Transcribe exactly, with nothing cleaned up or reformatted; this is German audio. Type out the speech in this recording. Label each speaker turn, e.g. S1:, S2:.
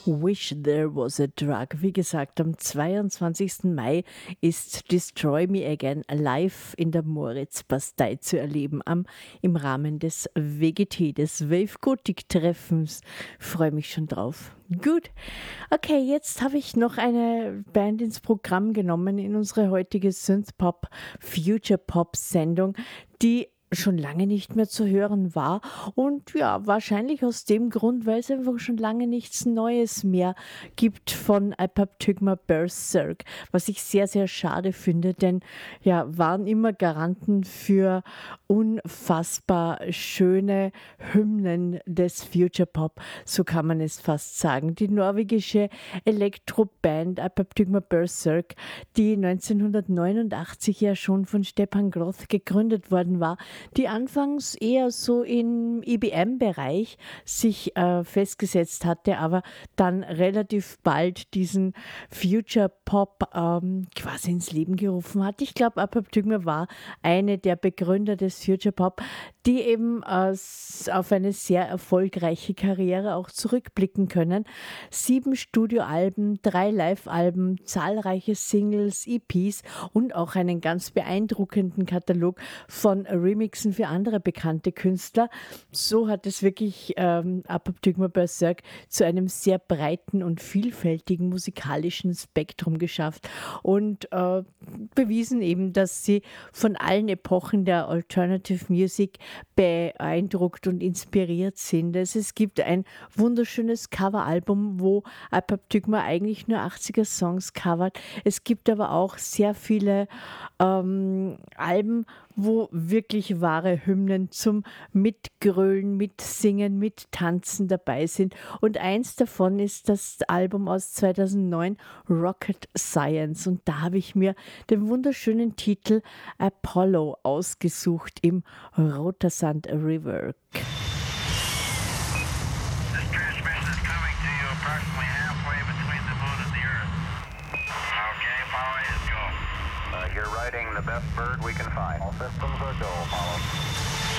S1: Wish There Was a Drug. Wie gesagt, am zweiundzwanzigsten Mai ist Destroy Me Again live in der Moritz-Bastei zu erleben, am, im Rahmen des W G T, des Wave Gothic Treffens. Freue mich schon drauf. Gut, okay, jetzt habe ich noch eine Band ins Programm genommen in unsere heutige Synthpop, Future Pop Sendung, die schon lange nicht mehr zu hören war und ja, wahrscheinlich aus dem Grund, weil es einfach schon lange nichts Neues mehr gibt von Apoptygma Berserk, was ich sehr, sehr schade finde, denn ja, waren immer Garanten für unfassbar schöne Hymnen des Future Pop, so kann man es fast sagen. Die norwegische Elektroband Apoptygma Berserk, die neunzehnhundertneunundachtzig ja schon von Stefan Groth gegründet worden war, die anfangs eher so im E B M-Bereich sich äh, festgesetzt hatte, aber dann relativ bald diesen Future Pop ähm, quasi ins Leben gerufen hat. Ich glaube, Apoptygma war eine der Begründer des Future Pop, die eben äh, auf eine sehr erfolgreiche Karriere auch zurückblicken können. Sieben Studioalben, drei Live-Alben, zahlreiche Singles, E Ps und auch einen ganz beeindruckenden Katalog von Remixen für andere bekannte Künstler. So hat es wirklich ähm, Apoptygma Berserk zu einem sehr breiten und vielfältigen musikalischen Spektrum geschafft und äh, bewiesen eben, dass sie von allen Epochen der Alternative Music beeindruckt und inspiriert sind. Es, es gibt ein wunderschönes Coveralbum, wo Apoptygma eigentlich nur achtziger-Songs covert. Es gibt aber auch sehr viele ähm, Alben, wo wirklich wahre Hymnen zum Mitgrölen, Mitsingen, Mittanzen dabei sind. Und eins davon ist das Album aus zweitausendneun, Rocket Science. Und da habe ich mir den wunderschönen Titel Apollo ausgesucht im Rotersand Rework.
S2: You're riding the best bird we can find. All systems are go, Apollo.